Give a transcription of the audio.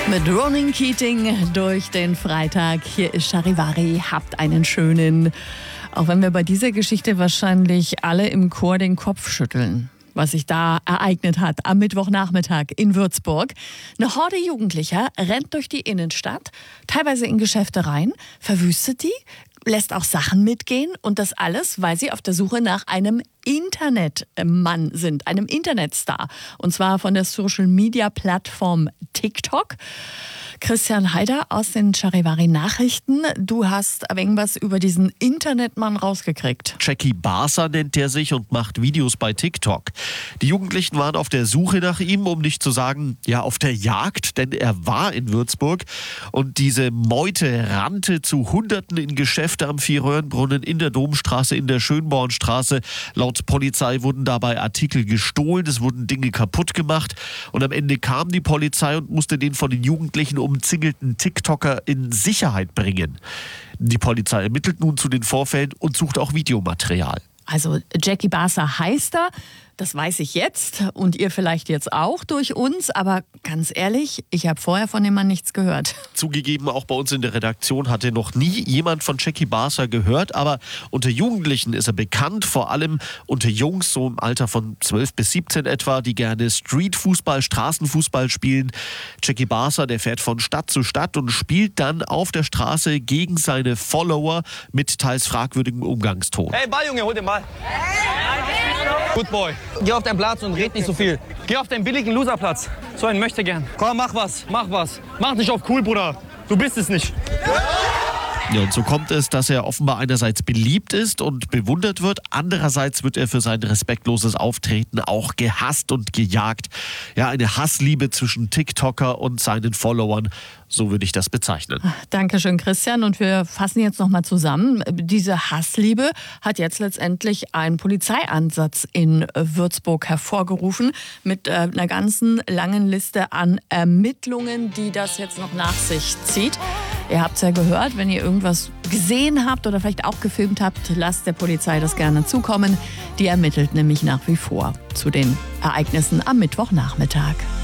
Mit Ronan Keating durch den Freitag. Hier ist Charivari. Habt einen schönen. Auch wenn wir bei dieser Geschichte wahrscheinlich alle im Chor den Kopf schütteln, was sich da ereignet hat am Mittwochnachmittag in Würzburg. Eine Horde Jugendlicher rennt durch die Innenstadt, teilweise in Geschäfte rein, verwüstet die, lässt auch Sachen mitgehen und das alles, weil sie auf der Suche nach einem Internetmann sind, einem Internetstar. Und zwar von der Social-Media-Plattform TikTok. Christian Haider aus den Charivari Nachrichten. Du hast irgendwas über diesen Internetmann rausgekriegt. Jackie Barser nennt er sich und macht Videos bei TikTok. Die Jugendlichen waren auf der Suche nach ihm, um nicht zu sagen, ja, auf der Jagd, denn er war in Würzburg. Und diese Meute rannte zu Hunderten in Geschäfte am Vierröhrenbrunnen, in der Domstraße, in der Schönbornstraße. Laut Polizei wurden dabei Artikel gestohlen, es wurden Dinge kaputt gemacht. Und am Ende kam die Polizei und musste den von den Jugendlichen umzingelten TikToker in Sicherheit bringen. Die Polizei ermittelt nun zu den Vorfällen und sucht auch Videomaterial. Also Jackie Barser heißt er, das weiß ich jetzt und ihr vielleicht jetzt auch durch uns, aber ganz ehrlich, ich habe vorher von dem Mann nichts gehört. Zugegeben, auch bei uns in der Redaktion hatte noch nie jemand von Jackie Barser gehört, aber unter Jugendlichen ist er bekannt, vor allem unter Jungs, so im Alter von 12 bis 17 etwa, die gerne Streetfußball, Straßenfußball spielen. Jackie Barser, der fährt von Stadt zu Stadt und spielt dann auf der Straße gegen seine Follower mit teils fragwürdigem Umgangston. Hey, Ball, Junge, hol den Ball. Good boy. Geh auf deinen Platz und red nicht so viel. Geh auf deinen billigen Loserplatz. So ein möchte gern. Komm, mach was, mach was. Mach nicht auf cool, Bruder. Du bist es nicht. Ja, und so kommt es, dass er offenbar einerseits beliebt ist und bewundert wird, andererseits wird er für sein respektloses Auftreten auch gehasst und gejagt. Ja, eine Hassliebe zwischen TikToker und seinen Followern, so würde ich das bezeichnen. Dankeschön, Christian. Und wir fassen jetzt nochmal zusammen. Diese Hassliebe hat jetzt letztendlich einen Polizeieinsatz in Würzburg hervorgerufen mit einer ganzen langen Liste an Ermittlungen, die das jetzt noch nach sich zieht. Ihr habt es ja gehört, wenn ihr irgendwas gesehen habt oder vielleicht auch gefilmt habt, lasst der Polizei das gerne zukommen. Die ermittelt nämlich nach wie vor zu den Ereignissen am Mittwochnachmittag.